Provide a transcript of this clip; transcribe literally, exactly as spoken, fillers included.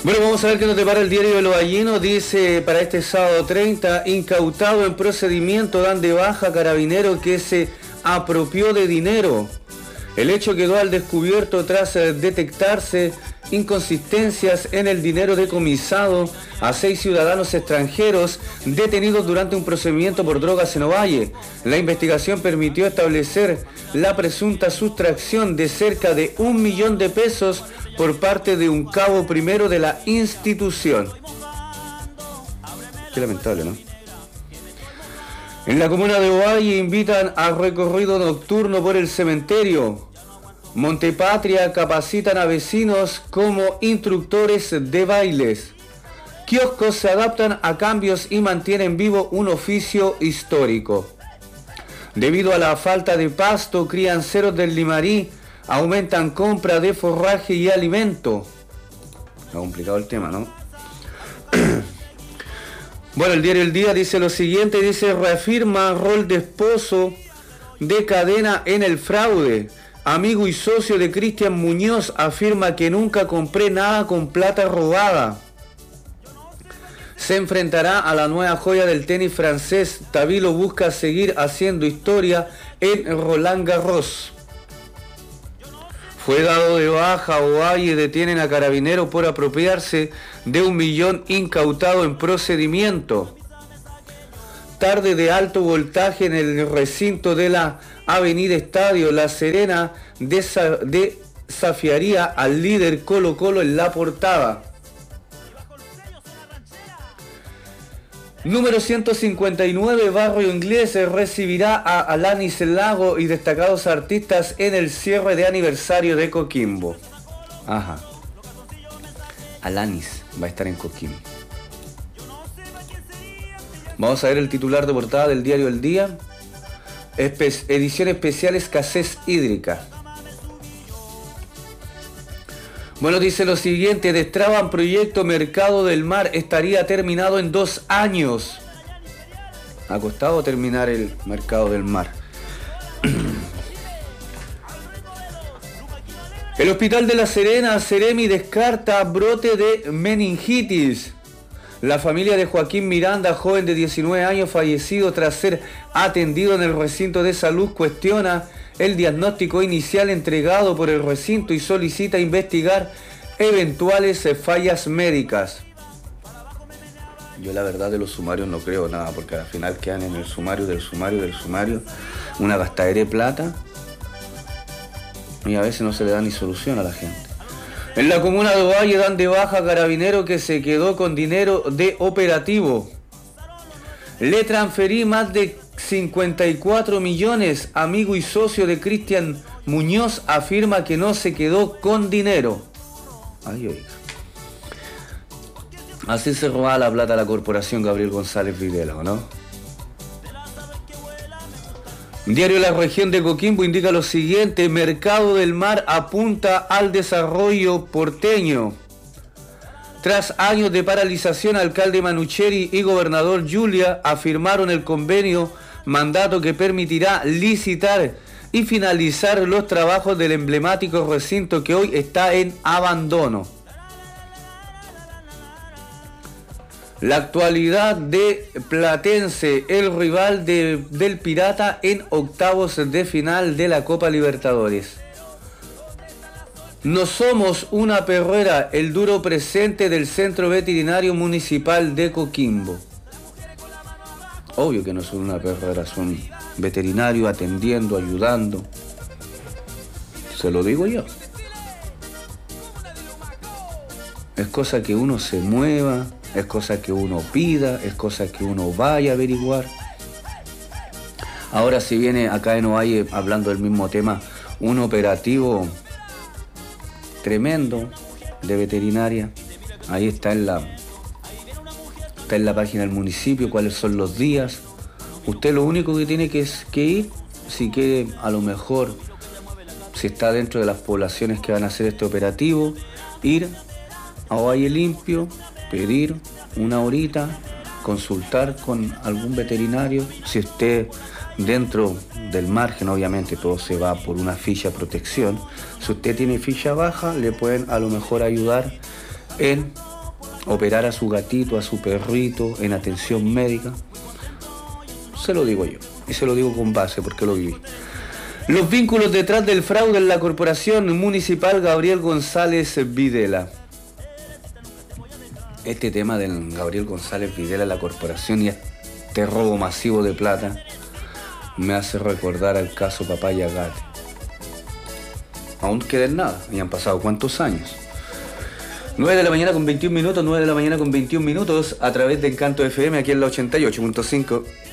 Bueno, vamos a ver qué nos depara el diario de Los Ballinos. Dice, para este sábado treinta, incautado en procedimiento, dan de baja carabinero que se apropió de dinero. El hecho quedó al descubierto tras detectarse inconsistencias en el dinero decomisado a seis ciudadanos extranjeros detenidos durante un procedimiento por drogas en Ovalle. La investigación permitió establecer la presunta sustracción de cerca de un millón de pesos por parte de un cabo primero de la institución. Qué lamentable, ¿no? En la comuna de Ovalle invitan a recorrido nocturno por el cementerio. Montepatria capacitan a vecinos como instructores de bailes. Kioscos se adaptan a cambios y mantienen vivo un oficio histórico. Debido a la falta de pasto, crianceros del Limarí aumentan compra de forraje y alimento. Está complicado el tema, ¿no? Bueno, el diario El Día dice lo siguiente, dice, reafirma rol de esposo de Cadena en el fraude. Amigo y socio de Cristian Muñoz afirma que nunca compré nada con plata robada. Se enfrentará a la nueva joya del tenis francés. Tabilo busca seguir haciendo historia en Roland Garros. Fue dado de baja Ovalle, detienen a carabineros por apropiarse de un millón incautado en procedimiento. Tarde de alto voltaje en el recinto de la Avenida Estadio. La Serena desa- desafiaría al líder Colo Colo en la portada. Número ciento cincuenta y nueve, Barrio Inglés recibirá a Alanis Lago y destacados artistas en el cierre de aniversario de Coquimbo. Ajá. Alanis va a estar en Coquimbo. Vamos a ver el titular de portada del diario El Día. Espe- edición especial escasez hídrica. Bueno, dice lo siguiente, destraban proyecto Mercado del Mar, estaría terminado en dos años. Ha costado terminar el Mercado del Mar. El Hospital de La Serena, Seremi descarta brote de meningitis. La familia de Joaquín Miranda, joven de diecinueve años, fallecido tras ser atendido en el recinto de salud, cuestiona el diagnóstico inicial entregado por el recinto y solicita investigar eventuales fallas médicas. Yo la verdad de los sumarios no creo nada, porque al final quedan en el sumario del sumario del sumario una gastadera de plata y a veces no se le da ni solución a la gente. En la comuna de Ovalle dan de baja carabinero que se quedó con dinero de operativo. Le transferí más de cincuenta y cuatro millones. Amigo y socio de Cristian Muñoz afirma que no se quedó con dinero. Ay, oiga. Así se robaba la plata a la corporación Gabriel González Videla, ¿o no? Diario La Región de Coquimbo indica lo siguiente, Mercado del Mar apunta al desarrollo porteño. Tras años de paralización, alcalde Manucheri y gobernador Giulia afirmaron el convenio, mandato que permitirá licitar y finalizar los trabajos del emblemático recinto que hoy está en abandono. La actualidad de Platense, el rival de, del Pirata en octavos de final de la Copa Libertadores. No somos una perrera, el duro presente del Centro Veterinario Municipal de Coquimbo. Obvio que no son una perrera, son veterinarios atendiendo, ayudando. Se lo digo yo. Es cosa que uno se mueva, es cosa que uno pida, es cosa que uno vaya a averiguar. Ahora si viene acá en Ovalle, hablando del mismo tema, un operativo tremendo de veterinaria, ahí está en la está en la página del municipio cuáles son los días. Usted lo único que tiene que, es, que ir, si quiere, a lo mejor, si está dentro de las poblaciones que van a hacer este operativo, ir a Ovalle Limpio, pedir una horita, consultar con algún veterinario. Si usted dentro del margen, obviamente todo se va por una ficha protección, si usted tiene ficha baja, le pueden a lo mejor ayudar en operar a su gatito, a su perrito en atención médica. Se lo digo yo, y se lo digo con base porque lo viví. Los vínculos detrás del fraude en la corporación municipal Gabriel González Videla. Este tema del Gabriel González Videla, la corporación y este robo masivo de plata me hace recordar al caso Papaya Gate. Aún queda en nada, y han pasado cuántos años. nueve de la mañana con veintiún minutos, nueve de la mañana con veintiún minutos a través de Encanto F M aquí en la ochenta y ocho punto cinco.